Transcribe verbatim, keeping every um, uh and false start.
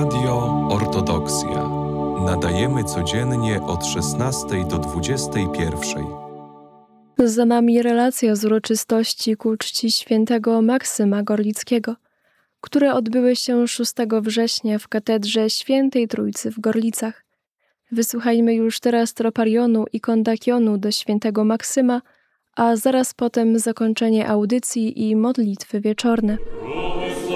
Radio Ortodoksja. Nadajemy codziennie od szesnastej do dwudziestej pierwszej. Za nami relacja z uroczystości ku czci świętego Maksyma Gorlickiego, które odbyły się szóstego września w katedrze Świętej Trójcy w Gorlicach. Wysłuchajmy już teraz troparionu i kondakionu do świętego Maksyma, a zaraz potem zakończenie audycji i modlitwy wieczorne.